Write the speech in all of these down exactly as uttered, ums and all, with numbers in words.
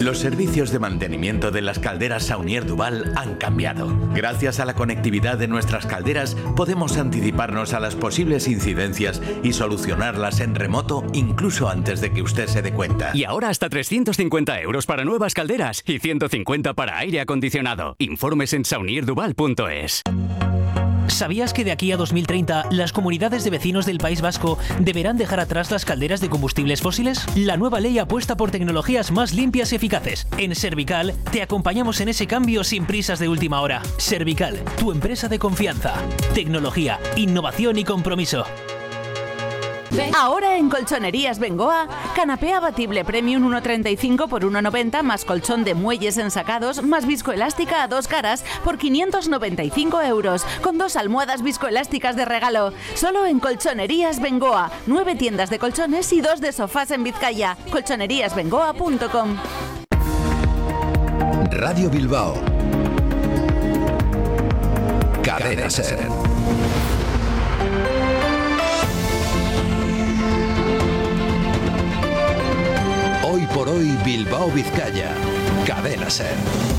Los servicios de mantenimiento de las calderas Saunier Duval han cambiado. Gracias a la conectividad de nuestras calderas, podemos anticiparnos a las posibles incidencias y solucionarlas en remoto incluso antes de que usted se dé cuenta. Y ahora hasta trescientos cincuenta euros para nuevas calderas y ciento cincuenta para aire acondicionado. Informes en saunier duval punto es. ¿Sabías que de aquí a dos mil treinta las comunidades de vecinos del País Vasco deberán dejar atrás las calderas de combustibles fósiles? La nueva ley apuesta por tecnologías más limpias y eficaces. En Servical te acompañamos en ese cambio sin prisas de última hora. Servical, tu empresa de confianza. Tecnología, innovación y compromiso. Ahora en Colchonerías Bengoa, canapé abatible premium uno treinta y cinco por uno noventa más colchón de muelles ensacados más viscoelástica a dos caras por quinientos noventa y cinco euros, con dos almohadas viscoelásticas de regalo. Solo en Colchonerías Bengoa, nueve tiendas de colchones y dos de sofás en Vizcaya. colchonerías bengoa punto com. Radio Bilbao. Cadena Ser. Hoy por hoy, Bilbao, Vizcaya. Cadena Ser.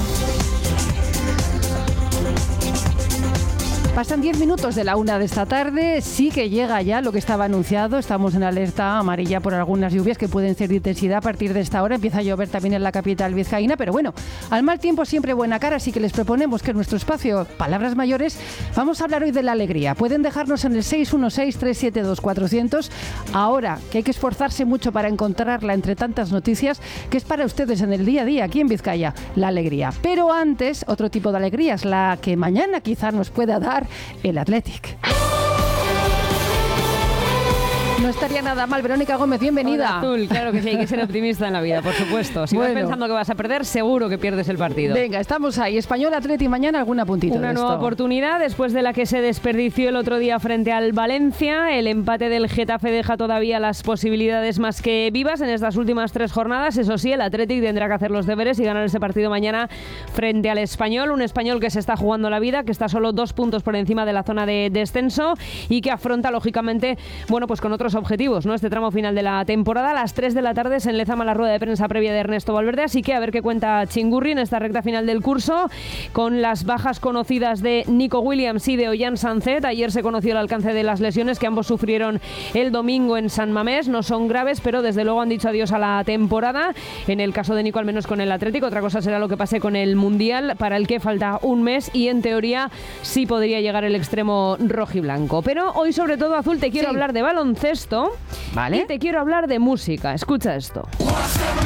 Pasan diez minutos de la una de esta tarde, sí que llega ya lo que estaba anunciado, estamos en alerta amarilla por algunas lluvias que pueden ser de intensidad a partir de esta hora, empieza a llover también en la capital vizcaína, pero bueno, al mal tiempo siempre buena cara, así que les proponemos que en nuestro espacio Palabras Mayores vamos a hablar hoy de la alegría. Pueden dejarnos en el seis uno seis, tres siete dos, cuatro cero cero, ahora que hay que esforzarse mucho para encontrarla entre tantas noticias, que es para ustedes en el día a día aquí en Vizcaya, la alegría. Pero antes, otro tipo de alegrías, la que mañana quizá nos pueda dar el Athletic. No estaría nada mal. Verónica Gómez, bienvenida. Hola, Azul, claro que sí, hay que ser optimista en la vida, por supuesto. Si bueno. vas pensando que vas a perder, seguro que pierdes el partido. Venga, estamos ahí. Español Athletic mañana, alguna puntita Una de nueva esto. oportunidad después de la que se desperdició el otro día frente al Valencia. El empate del Getafe deja todavía las posibilidades más que vivas en estas últimas tres jornadas. Eso sí, el Athletic tendrá que hacer los deberes y ganar ese partido mañana frente al Español. Un Español que se está jugando la vida, que está solo dos puntos por encima de la zona de descenso y que afronta, lógicamente, bueno, pues con otros objetivos, ¿no? Este tramo final de la temporada. A las tres de la tarde se enlezama la rueda de prensa previa de Ernesto Valverde, así que a ver qué cuenta Chingurri en esta recta final del curso, con las bajas conocidas de Nico Williams y de Ollán Sancet. Ayer se conoció el alcance de las lesiones que ambos sufrieron el domingo en San Mamés. No son graves, pero desde luego han dicho adiós a la temporada. En el caso de Nico, al menos con el Atlético. Otra cosa será lo que pase con el Mundial, para el que falta un mes y en teoría sí podría llegar el extremo rojiblanco. Pero hoy, sobre todo, Azul, te quiero sí. hablar de baloncesto. Vale. Y te quiero hablar de música. Escucha esto.